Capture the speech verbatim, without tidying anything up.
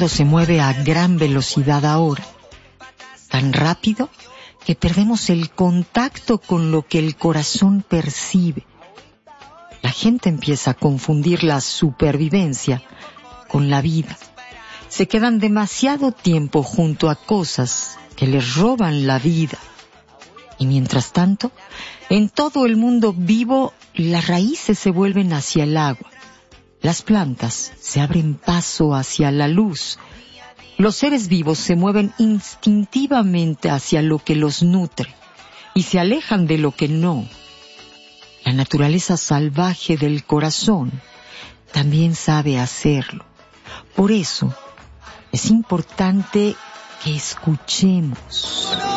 Todo se mueve a gran velocidad ahora, tan rápido que perdemos el contacto con lo que el corazón percibe. La gente empieza a confundir la supervivencia con la vida. Se quedan demasiado tiempo junto a cosas que les roban la vida. Y mientras tanto, en todo el mundo vivo, las raíces se vuelven hacia el agua. Las plantas se abren paso hacia la luz. Los seres vivos se mueven instintivamente hacia lo que los nutre y se alejan de lo que no. La naturaleza salvaje del corazón también sabe hacerlo. Por eso es importante que escuchemos.